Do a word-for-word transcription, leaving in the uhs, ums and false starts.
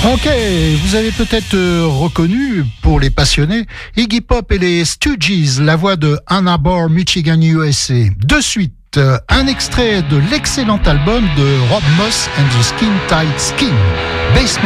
Ok, vous avez peut-être euh, reconnu, pour les passionnés, Iggy Pop et les Stooges, la voix de Ann Arbor, Michigan, U S A. De suite, euh, un extrait de l'excellent album de Rob Moss and the Skin Tight Skin, Basement.